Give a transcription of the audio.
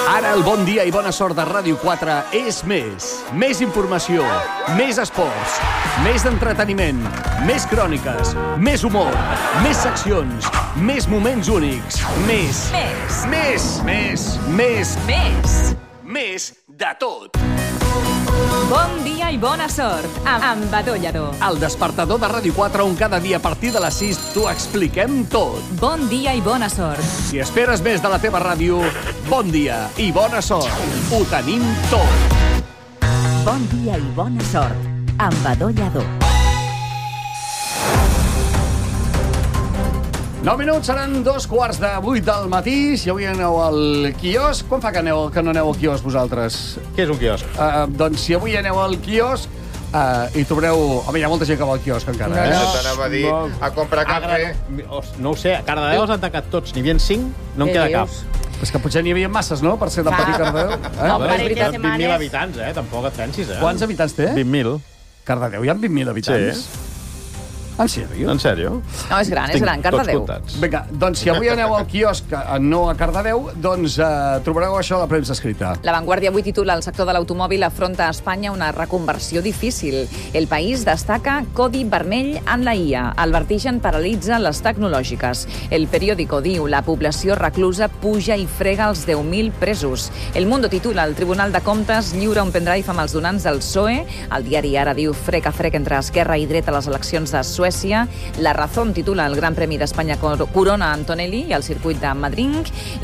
Ara el bon dia i bona sort de Ràdio 4 és més. Més informació, més esports, més entreteniment, més cròniques, més humor, més seccions, més moments únics, més de tot. Bon dia i bona sort, amb Badó Lledó. El despertador de Ràdio 4, on cada dia a partir de les 6 t'ho expliquem tot. Bon dia i bona sort. Si esperes més de la teva ràdio, bon dia i bona sort. Ho tenim tot. Bon dia i bona sort, amb Badó Lledó. 9 minuts, seran 7:45 del matí. Si avui aneu al quiosc... Quan fa que no aneu al quiosc vosaltres? Què és un quiosc? Doncs si avui aneu al quiosc i trobareu... Home, hi ha molta gent que va al quiosc encara, No t'anava a dir a comprar cafè. No ho sé, a Cardedeu els han tancat tots. N'hi havia 5, no en queda cap. És que potser n'hi havia masses, no?, per ser tan petit Cardedeu. Un parell de 20.000 habitants, tampoc et pensis, Quants habitants té? 20.000. Cardedeu hi ha 20.000 habitants? Sí. En sèrio? En sèrio? No, és gran, Cardedeu. Vinga, doncs si avui aneu al quiosc, no a Cardedeu, doncs trobareu això a la premsa escrita. La Vanguardia avui titula: el sector de l'automòbil afronta a Espanya una reconversió difícil. El país destaca codi vermell en la IA. El vertigen paralitza les tecnològiques. El periòdico diu: la població reclusa puja i frega els 10.000 presos. El Mundo titula: el Tribunal de Comptes lliura un pendrive amb els donants del PSOE. El diari Ara diu: frec a frec entre Esquerra i dreta a les eleccions de Suècia. La Razón titula: el Gran Premi d'Espanya corona Antonelli i el circuit de Madrid.